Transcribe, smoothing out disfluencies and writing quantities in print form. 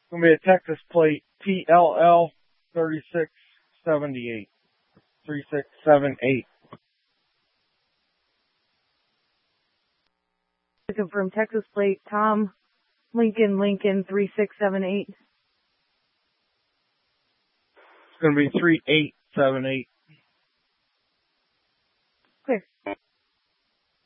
going to be a Texas plate TLL 3678. 3678. To confirm Texas plate Tom Lincoln 3678. It's going to be 3878.